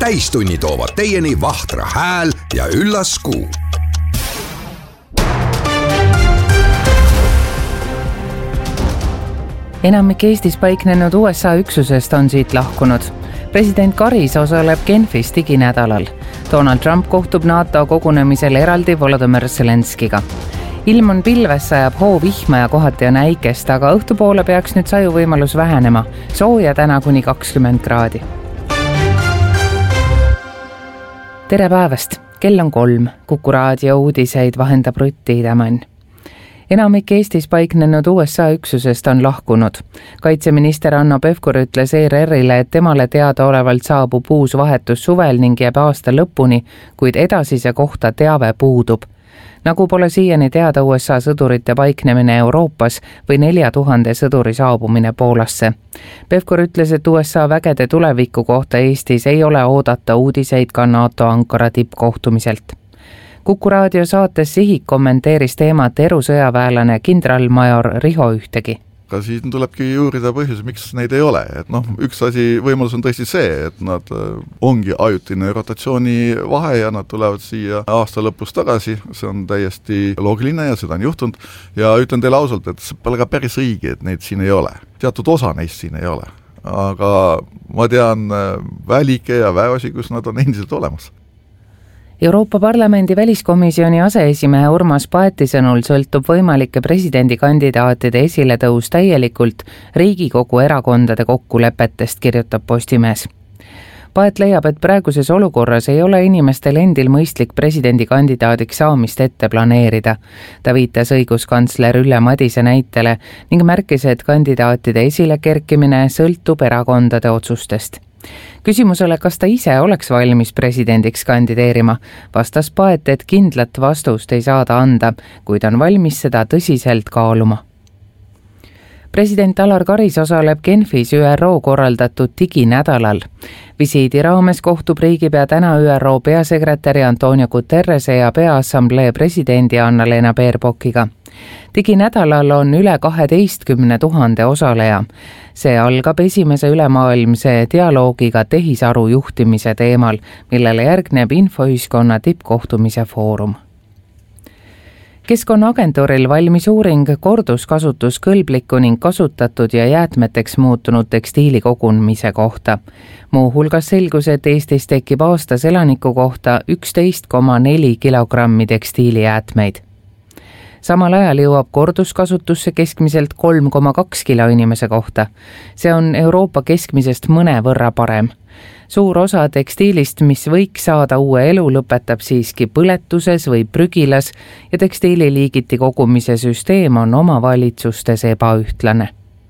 Täistunni toovad teieni Vahtra hääl ja üllas kuu. Enamik Eestis paiknenud USA üksusest on siit lahkunud. President Karis osaleb Genfis diginädalal. Donald Trump kohtub NATO kogunemisel eraldi Volodymyr Zelenskiga. Ilm on pilves, sajab hoovihma ja kohati on äikest, aga õhtupoole peaks nüüd sajuvõimalus vähenema. Sooja täna kuni 20 kraadi. Tere päevast! Kell on 3. Kuku raadio uudiseid vahendab Rutti Idemann. Enamik Eestis paiknenud USA üksusest on lahkunud. Kaitseminister Hanno Pevkur ütles ERR-ile, et temale teadaolevalt saabub uus vahetus suvel ning jääb aasta lõpuni, kuid edasise kohta teave puudub. Nagu pole siiani teada USA sõdurite paiknemine Euroopas või 4000 sõduri saabumine Poolasse. Pevkur ütles, et USA vägede tuleviku kohta Eestis ei ole oodata uudiseid ka NATO Ankara tippkohtumiselt. Kuku raadio saates Sihik kommenteeris teemat erusõjaväelane kindralmajor Riho Ühtegi. Ka siin tulebki juurida põhjus, miks neid ei ole. Üks võimalus on tõesti see, et nad ongi ajutine rotatsiooni vahe ja nad tulevad siia aasta lõpus tagasi. See on täiesti loogiline ja seda on juhtunud. Ja ütlen teile ausalt, et see pole ka päris õige, et neid siin ei ole. Teatud osa neist siin ei ole. Aga ma tean välike ja väeosi, kus nad on endiselt olemas. Euroopa Parlamendi väliskomisjoni aseesimehe Urmas Paeti sõnul sõltub võimalike presidendikandidaatide esiletõus täielikult Riigikogu erakondade kokkulepetest, kirjutab Postimees. Paet leiab, et praeguses olukorras ei ole inimestel endil mõistlik presidendikandidaadiks saamist ette planeerida. Ta viitas õiguskantsler Ülle Madise näitele ning märkis, et kandidaatide esile kerkimine sõltub erakondade otsustest. Küsimusele, kas ta ise oleks valmis presidendiks kandideerima, vastas Paet, et kindlat vastust ei saada anda, kuid on valmis seda tõsiselt kaaluma. President Alar Karis osaleb Genfis ÜRO korraldatud diginädalal. Visiidi raames kohtub riigipea täna ÜRO peasekretäri Antonio Guterrese ja peaassamblee presidendi Anna-Lena Baerbockiga. Diginädalal on üle 12 000 osaleja. See algab esimese ülemaailmse dialoogiga tehisaru juhtimise teemal, millele järgneb infoühiskonna tippkohtumise foorum. Keskkonnaagentuuril valmis uuring korduskasutuskõlbliku ning kasutatud ja jäätmeteks muutunud tekstiili kogumise kohta. Muu hulgas selgus, et Eestis tekib aastas elaniku kohta 11,4 kilogrammi tekstiilijäätmeid. Samal ajal jõuab korduskasutusse keskmiselt 3,2 kilo inimese kohta. See on Euroopa keskmisest mõnevõrra parem. Suur osa tekstiilist, mis võiks saada uue elu, lõpetab siiski põletuses või prügilas ja tekstiililiigiti kogumise süsteem on omavalitsustes ebaühtlane.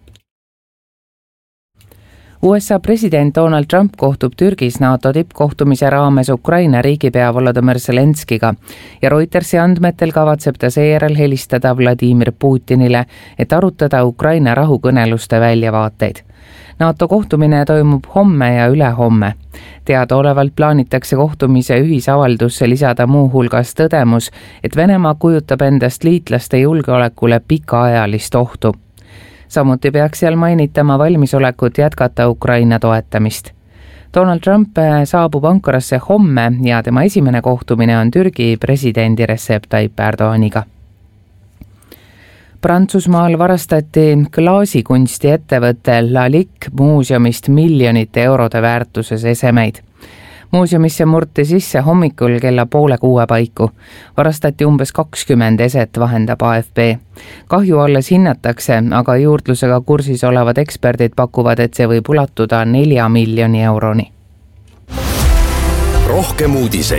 USA president Donald Trump kohtub Türgis NATO tippkohtumise raames Ukraina riigipea Volodymyr Zelenskiga ja Reutersi andmetel kavatseb ta seejärel helistada Vladimir Putinile, et arutada Ukraina rahukõneluste väljavaateid. NATO kohtumine toimub homme ja ülehomme. Teadaolevalt plaanitakse kohtumise ühisavaldusse lisada muu hulgas tõdemus, et Venemaa kujutab endast liitlaste julgeolekule pikaajalist ohtu. Samuti peaks seal mainitama valmisolekut jätkata Ukraina toetamist. Donald Trump saabub Ankarasse homme ja tema esimene kohtumine on Türgi presidendi Recep Tayyip Erdoganiga. Prantsusmaal varastati klaasikunsti ettevõtte Lalique muuseumist miljonite eurode väärtuses esemeid. Muuseumisse murti sisse hommikul kella 5:30 paiku. Varastati umbes 20 eset, vahendab AFP. Kahju alles hinnatakse, aga juurdlusega kursis olevad eksperdid pakuvad, et see võib ulatuda 4 miljoni euroni. Rohkem uudiseid